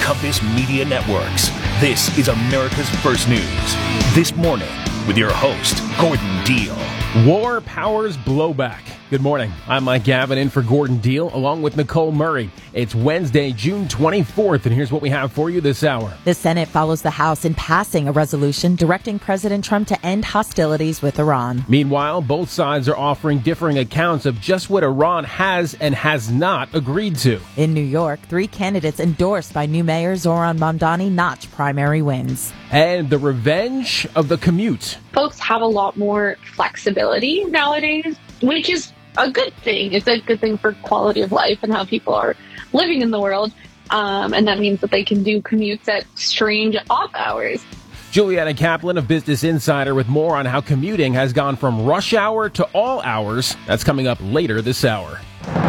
Compass Media Networks. This is America's First News. This morning with your host, Gordon Deal. War powers blowback. Good morning. I'm Mike Gavin in for Gordon Deal along with Nicole Murray. It's Wednesday, June 24th, and here's what we have for you this hour. The Senate follows the House in passing a resolution directing President Trump to end hostilities with Iran. Meanwhile, both sides are offering differing accounts of just what Iran has and has not agreed to. In New York, 3 candidates endorsed by new Mayor Zohran Mamdani notch primary wins. And the revenge of the commute. Folks have a lot more flexibility nowadays, which is a good thing. It's a good thing for quality of life and how people are living in the world. And that means that they can do commutes at strange off hours. Juliana Kaplan of Business Insider with more on how commuting has gone from rush hour to all hours. That's coming up later this hour.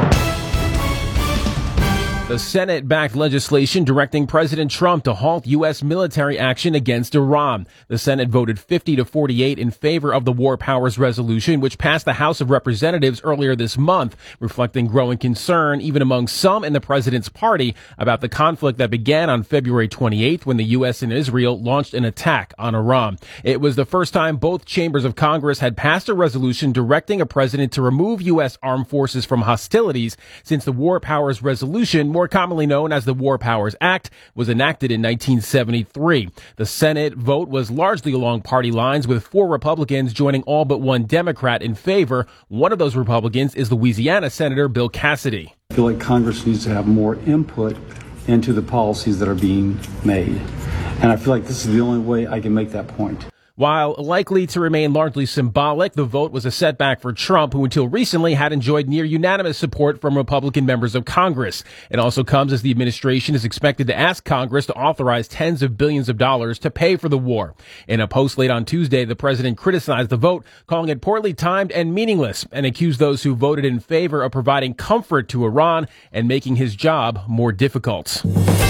The Senate backed legislation directing President Trump to halt U.S. military action against Iran. The Senate voted 50-48 in favor of the War Powers Resolution, which passed the House of Representatives earlier this month, reflecting growing concern, even among some in the president's party, about the conflict that began on February 28th when the U.S. and Israel launched an attack on Iran. It was the first time both chambers of Congress had passed a resolution directing a president to remove U.S. armed forces from hostilities since the War Powers Resolution, more commonly known as the War Powers Act, was enacted in 1973. The Senate vote was largely along party lines, with 4 Republicans joining all but 1 Democrat in favor. One of those Republicans is Louisiana Senator Bill Cassidy. I feel like Congress needs to have more input into the policies that are being made. And I feel like this is the only way I can make that point. While likely to remain largely symbolic, the vote was a setback for Trump, who until recently had enjoyed near unanimous support from Republican members of Congress. It also comes as the administration is expected to ask Congress to authorize tens of billions of dollars to pay for the war. In a post late on Tuesday, the president criticized the vote, calling it poorly timed and meaningless, and accused those who voted in favor of providing comfort to Iran and making his job more difficult.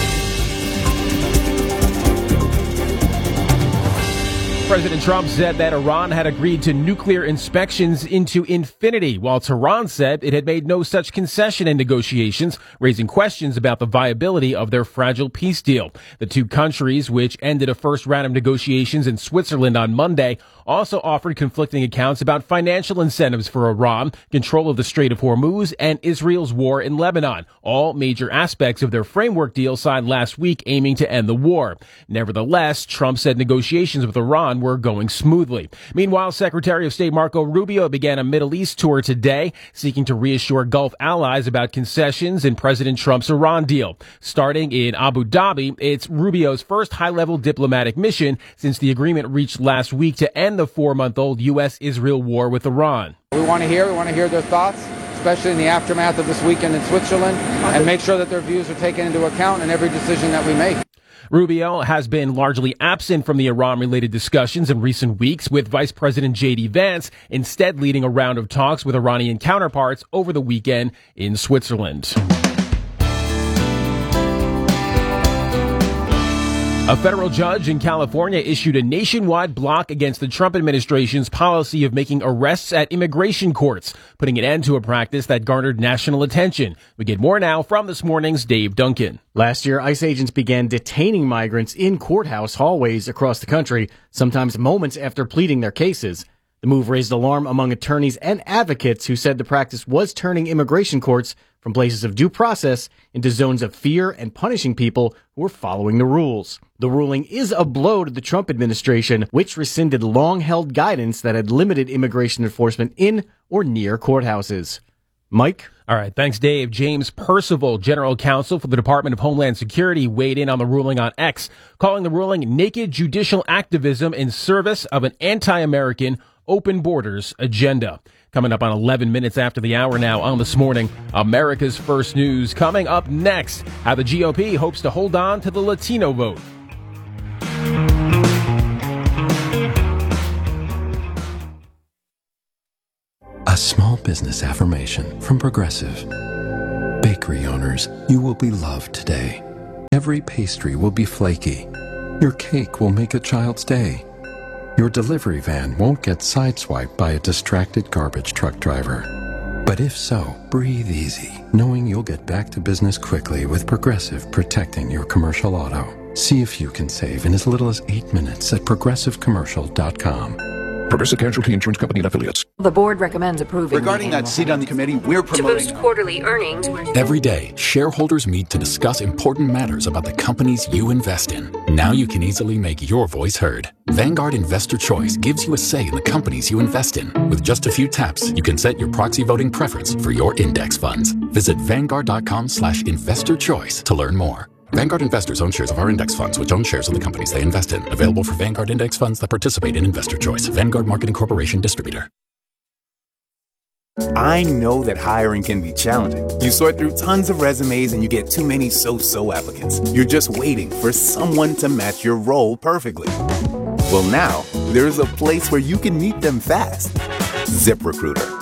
President Trump said that Iran had agreed to nuclear inspections into infinity, while Tehran said it had made no such concession in negotiations, raising questions about the viability of their fragile peace deal. The 2 countries, which ended a first round of negotiations in Switzerland on Monday, also offered conflicting accounts about financial incentives for Iran, control of the Strait of Hormuz, and Israel's war in Lebanon, all major aspects of their framework deal signed last week aiming to end the war. Nevertheless, Trump said negotiations with Iran were going smoothly. Meanwhile, Secretary of State Marco Rubio began a Middle East tour today, seeking to reassure Gulf allies about concessions in President Trump's Iran deal. Starting in Abu Dhabi, it's Rubio's first high-level diplomatic mission since the agreement reached last week to end the 4-month-old U.S.-Israel war with Iran. We want to hear their thoughts, especially in the aftermath of this weekend in Switzerland, and make sure that their views are taken into account in every decision that we make. Rubio has been largely absent from the Iran-related discussions in recent weeks, with Vice President J.D. Vance instead leading a round of talks with Iranian counterparts over the weekend in Switzerland. A federal judge in California issued a nationwide block against the Trump administration's policy of making arrests at immigration courts, putting an end to a practice that garnered national attention. We get more now from this morning's Dave Duncan. Last year, ICE agents began detaining migrants in courthouse hallways across the country, sometimes moments after pleading their cases. The move raised alarm among attorneys and advocates who said the practice was turning immigration courts from places of due process into zones of fear and punishing people who were following the rules. The ruling is a blow to the Trump administration, which rescinded long-held guidance that had limited immigration enforcement in or near courthouses. Mike? All right, thanks, Dave. James Percival, general counsel for the Department of Homeland Security, weighed in on the ruling on X, calling the ruling naked judicial activism in service of an anti-American open borders agenda. Coming up on 11 minutes after the hour now on This Morning, America's First News. Coming up next, how the GOP hopes to hold on to the Latino vote. A small business affirmation from Progressive. Bakery owners, you will be loved today. Every pastry will be flaky. Your cake will make a child's day. Your delivery van won't get sideswiped by a distracted garbage truck driver. But if so, breathe easy, knowing you'll get back to business quickly with Progressive protecting your commercial auto. See if you can save in as little as 8 minutes at progressivecommercial.com. Progressive Casualty Insurance Company and Affiliates. The board recommends approving. Regarding that seat on the committee, we're promoting to boost quarterly earnings. Every day, shareholders meet to discuss important matters about the companies you invest in. Now you can easily make your voice heard. Vanguard Investor Choice gives you a say in the companies you invest in. With just a few taps, you can set your proxy voting preference for your index funds. Visit Vanguard.com/investorchoice to learn more. Vanguard investors own shares of our index funds, which own shares of the companies they invest in. Available for Vanguard index funds that participate in Investor Choice. Vanguard Marketing Corporation distributor. I know that hiring can be challenging. You sort through tons of resumes and you get too many so-so applicants. You're just waiting for someone to match your role perfectly. Well, now there's a place where you can meet them fast. ZipRecruiter.